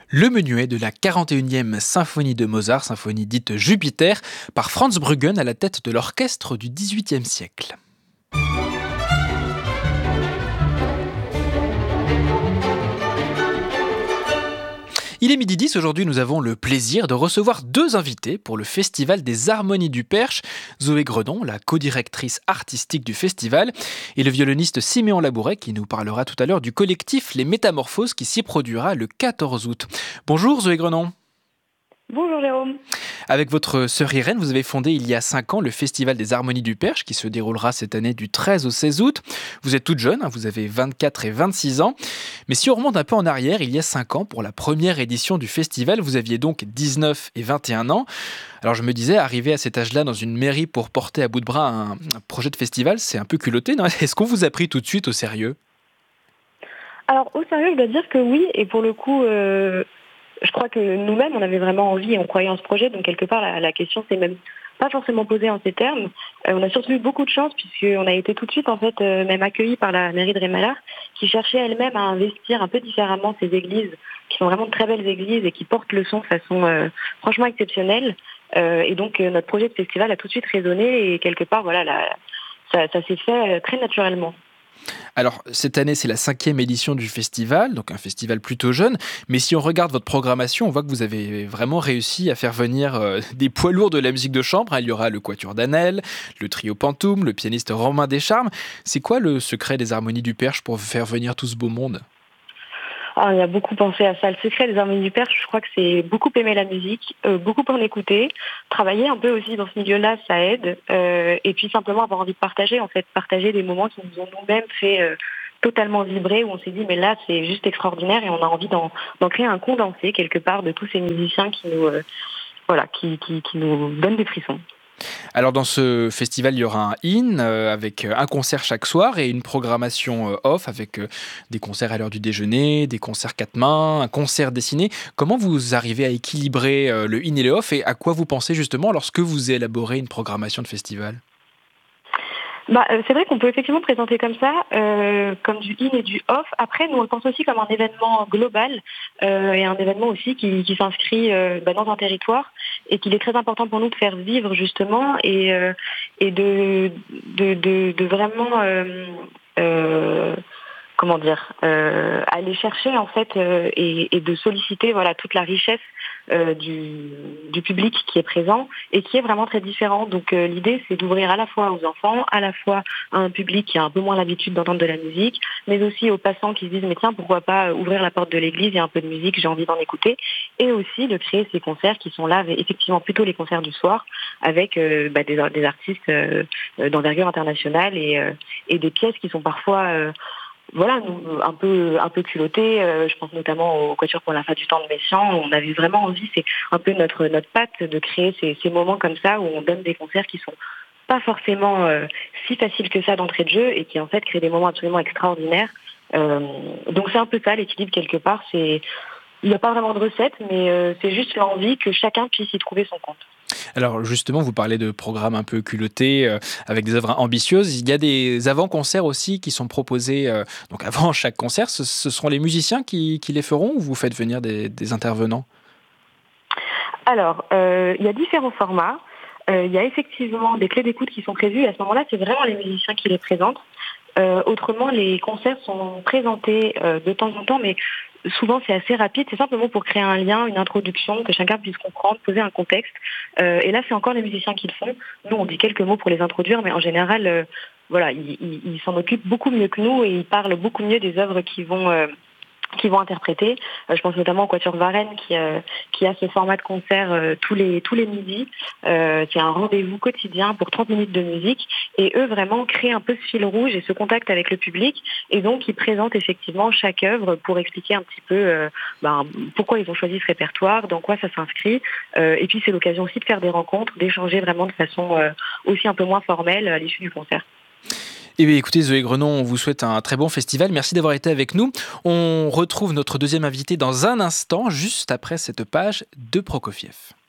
Le menuet de la 41e symphonie de Mozart, symphonie dite Jupiter, par Franz Bruggen à la tête de l'orchestre du XVIIIe siècle. Il est midi 10, aujourd'hui nous avons le plaisir de recevoir deux invités pour le Festival des Harmonies du Perche. Zoé Grenon, la co-directrice artistique du festival, et le violoniste Siméon Labouret qui nous parlera tout à l'heure du collectif Les Métamorphoses qui s'y produira le 14 août. Bonjour Zoé Grenon. Bonjour Jérôme. Avec votre sœur Irène, vous avez fondé il y a 5 ans le Festival des Harmonies du Perche qui se déroulera cette année du 13 au 16 août. Vous êtes toute jeune, vous avez 24 et 26 ans. Mais si on remonte un peu en arrière, il y a 5 ans, pour la première édition du festival, vous aviez donc 19 et 21 ans. Alors je me disais, arriver à cet âge-là dans une mairie pour porter à bout de bras un projet de festival, c'est un peu culotté, non ? Est-ce qu'on vous a pris tout de suite au sérieux ? Alors au sérieux, je dois dire que oui, et pour le coup, je crois que nous-mêmes, on avait vraiment envie et on croyait en ce projet, donc quelque part, la question s'est même pas forcément posée en ces termes. On a surtout eu beaucoup de chance puisqu'on a été tout de suite en fait même accueillis par la mairie de Rémalard qui cherchait elle-même à investir un peu différemment ces églises, qui sont vraiment de très belles églises et qui portent le son de façon franchement exceptionnelle. Et donc notre projet de festival a tout de suite résonné et quelque part, voilà, ça s'est fait très naturellement. Alors, cette année, c'est la 5e édition du festival, donc un festival plutôt jeune. Mais si on regarde votre programmation, on voit que vous avez vraiment réussi à faire venir des poids lourds de la musique de chambre. Il y aura le Quatuor d'Annel, le trio Pantoum, le pianiste Romain Descharmes. C'est quoi le secret des Harmonies du Perche pour faire venir tout ce beau monde ? On a beaucoup pensé à ça. Le secret des Harmonies du Perche, je crois que c'est beaucoup aimer la musique, beaucoup en écouter, travailler un peu aussi dans ce milieu-là, ça aide, et puis simplement avoir envie de partager des moments qui nous ont nous-mêmes fait totalement vibrer, où on s'est dit mais là c'est juste extraordinaire et on a envie d'en créer un condensé quelque part de tous ces musiciens qui nous qui nous donnent des frissons. Alors dans ce festival, il y aura un in avec un concert chaque soir et une programmation off avec des concerts à l'heure du déjeuner, des concerts 4 mains, un concert dessiné. Comment vous arrivez à équilibrer le in et le off et à quoi vous pensez justement lorsque vous élaborez une programmation de festival ? C'est vrai qu'on peut effectivement présenter comme ça, comme du in et du off. Après, nous on le pense aussi comme un événement global et un événement aussi qui s'inscrit dans un territoire et qu'il est très important pour nous de faire vivre justement et de vraiment aller chercher en fait et de solliciter toute la richesse du public qui est présent et qui est vraiment très différent. Donc l'idée c'est d'ouvrir à la fois aux enfants, à la fois à un public qui a un peu moins l'habitude d'entendre de la musique, mais aussi aux passants qui se disent mais tiens pourquoi pas ouvrir la porte de l'église, il y a un peu de musique, j'ai envie d'en écouter, et aussi de créer ces concerts qui sont là effectivement plutôt les concerts du soir avec des artistes d'envergure internationale et des pièces qui sont parfois un peu culotté. Je pense notamment au Quatuor pour la fin du temps de Messiaen. On avait vraiment envie, c'est un peu notre patte de créer ces moments comme ça où on donne des concerts qui sont pas forcément si faciles que ça d'entrée de jeu et qui en fait créent des moments absolument extraordinaires. Donc c'est un peu ça l'équilibre quelque part. Il n'y a pas vraiment de recette, mais c'est juste l'envie que chacun puisse y trouver son compte. Alors justement, vous parlez de programmes un peu culottés, avec des œuvres ambitieuses. Il y a des avant-concerts aussi qui sont proposés. Donc avant chaque concert, ce seront les musiciens qui les feront ou vous faites venir des intervenants ? Alors, il y a différents formats. Il y a effectivement des clés d'écoute qui sont prévues. À ce moment-là, c'est vraiment les musiciens qui les présentent. Autrement, les concerts sont présentés de temps en temps, mais souvent c'est assez rapide. C'est simplement pour créer un lien, une introduction, que chacun puisse comprendre, poser un contexte. Et là, c'est encore les musiciens qui le font. Nous, on dit quelques mots pour les introduire, mais en général, ils s'en occupent beaucoup mieux que nous et ils parlent beaucoup mieux des œuvres qu'ils vont interpréter. Je pense notamment au Quatuor Varenne qui a ce format de concert tous les midis. C'est un rendez-vous quotidien pour 30 minutes de musique et eux vraiment créent un peu ce fil rouge et ce contact avec le public et donc ils présentent effectivement chaque œuvre pour expliquer un petit peu pourquoi ils ont choisi ce répertoire, dans quoi ça s'inscrit et puis c'est l'occasion aussi de faire des rencontres, d'échanger vraiment de façon aussi un peu moins formelle à l'issue du concert. Eh bien, écoutez, Zoé Grenon, on vous souhaite un très bon festival. Merci d'avoir été avec nous. On retrouve notre deuxième invité dans un instant, juste après cette page de Prokofiev.